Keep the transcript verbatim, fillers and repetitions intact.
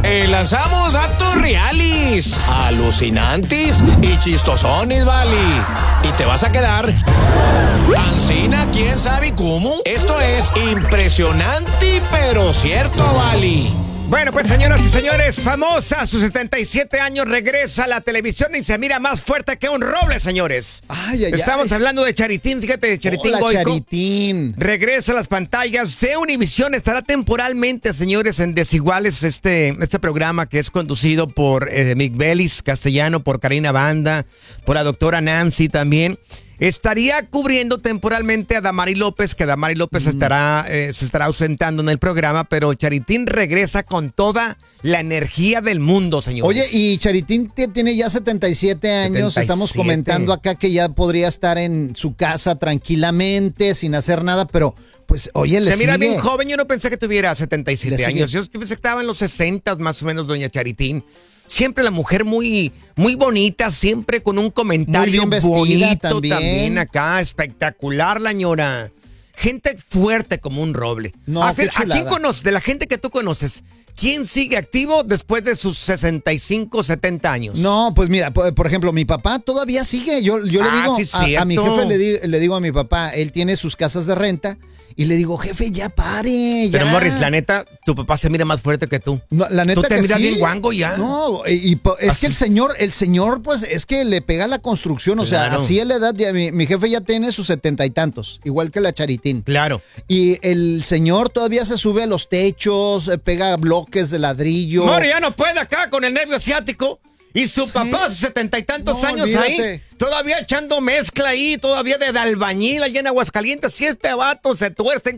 Eh, lanzamos datos reales, alucinantes y chistosones, vale. Y te vas a quedar ancina, quién sabe cómo. Esto es impresionante, pero cierto, vale. Bueno, pues señoras y señores, famosa a sus setenta y siete años, regresa a la televisión y se mira más fuerte que un roble, señores. Ay, ay, Estamos ay. hablando de Charitín, fíjate, Charitín Hola, Goico. Charitín. Regresa a las pantallas de Univisión, estará temporalmente, señores, en Desiguales, este, este programa que es conducido por eh, Mick Bellis, castellano, por Karina Banda, por la doctora Nancy también. Estaría cubriendo temporalmente a Damari López, que Damari López mm. estará, eh, se estará ausentando en el programa, pero Charitín regresa con toda la energía del mundo, señores. Oye, y Charitín tiene ya setenta y siete años, setenta y siete. Estamos comentando acá que ya podría estar en su casa tranquilamente, sin hacer nada, pero pues, oye, le Se mira sigue. bien joven, yo no pensé que tuviera setenta y siete Le años, sigue. yo pensé que estaba en los sesenta más o menos, doña Charitín. Siempre la mujer muy, muy bonita, siempre con un comentario Muy bien vestida bonito también. también acá, espectacular la ñora. Gente fuerte como un roble. No, ¿A, qué ¿A quién chulada. conoces? De la gente que tú conoces, ¿quién sigue activo después de sus sesenta y cinco, setenta años? No, pues mira, por, por ejemplo, mi papá todavía sigue. Yo, yo Ah, le digo sí, a, a mi cierto. jefe, le, di- le digo a mi papá, él tiene sus casas de renta, y le digo, jefe, ya pare, ya. Pero Morris, la neta, tu papá se mira más fuerte que tú. No, la neta Tú te que miras sí. bien guango ya. No, y, y po- es Así. que el señor, el señor, pues, es que le pega la construcción, o sea, Claro. así a la edad, ya, mi, mi jefe ya tiene sus setenta y tantos, igual que la Charitín. Claro. Y el señor todavía se sube a los techos, eh, pega bloques de ladrillo. Mori ya no puede acá con el nervio ciático. Y su papá, sus setenta y tantos No, años olvídate. ahí, todavía echando mezcla ahí, todavía de albañil allá en Aguascalientes. Si este vato se tuerce en